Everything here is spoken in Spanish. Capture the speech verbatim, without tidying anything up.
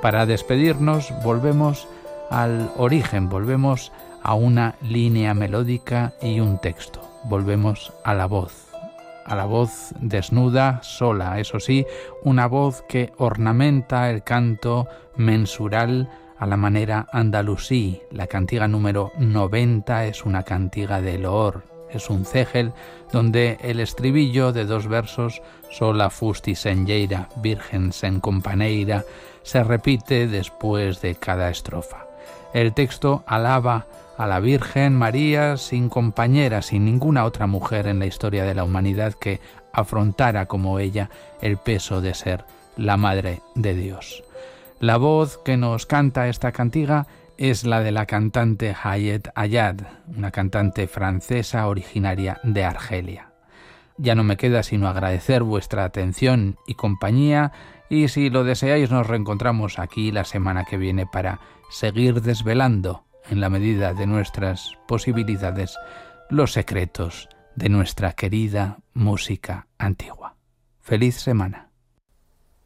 Para despedirnos volvemos al origen, volvemos a una línea melódica y un texto. Volvemos a la voz, a la voz desnuda, sola, eso sí, una voz que ornamenta el canto mensural a la manera andalusí. La cantiga número noventa es una cantiga de loor, es un cégel donde el estribillo de dos versos, sola fusti sen lleira, virgen sen companeira, se repite después de cada estrofa. El texto alaba a la Virgen María sin compañera, sin ninguna otra mujer en la historia de la humanidad que afrontara como ella el peso de ser la Madre de Dios. La voz que nos canta esta cantiga es la de la cantante Hayet Ayad, una cantante francesa originaria de Argelia. Ya no me queda sino agradecer vuestra atención y compañía, y si lo deseáis nos reencontramos aquí la semana que viene para seguir desvelando, en la medida de nuestras posibilidades, los secretos de nuestra querida música antigua. ¡Feliz semana!